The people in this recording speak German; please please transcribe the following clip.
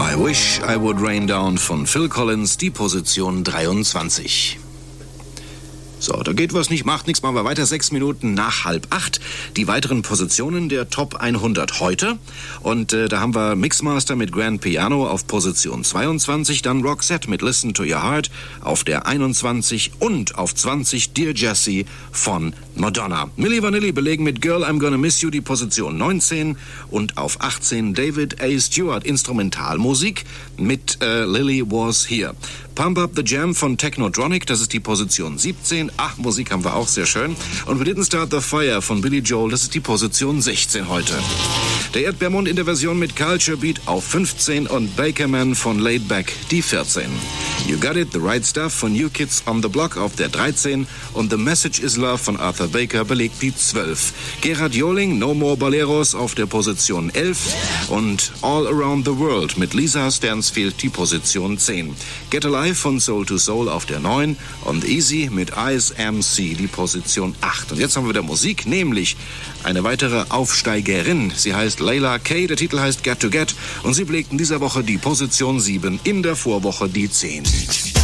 I Wish I Would Rain Down von Phil Collins, die Position 23. So, da geht was nicht, macht nichts, machen wir weiter. 6 Minuten nach 7:30. Die weiteren Positionen der Top 100 heute. Und da haben wir Mixmaster mit Grand Piano auf Position 22, dann Roxette mit Listen to Your Heart auf der 21 und auf 20 Dear Jessie von Madonna. Milli Vanilli belegen mit Girl I'm Gonna Miss You die Position 19 und auf 18 David A. Stewart Instrumentalmusik mit Lily Was Here. Pump Up the Jam von Technotronic, das ist die Position 17. Ach, Musik haben wir auch, sehr schön. Und We Didn't Start the Fire von Billy Joel, das ist die Position 16 heute. Der Erdbeermund in der Version mit Culture Beat auf 15 und Bakerman von Laid Back die 14. You Got It, The Right Stuff von New Kids on the Block auf der 13 und The Message is Love von Arthur Baker belegt die 12. Gerard Joling, No More Boleros auf der Position 11 und All Around the World mit Lisa Stansfield die Position 10. Get Alive von Soul to Soul auf der 9 und Easy mit ISMC die Position 8. Und jetzt haben wir wieder Musik, nämlich eine weitere Aufsteigerin. Sie heißt Layla Kay, der Titel heißt Get to Get und sie belegt in dieser Woche die Position 7, in der Vorwoche die 10.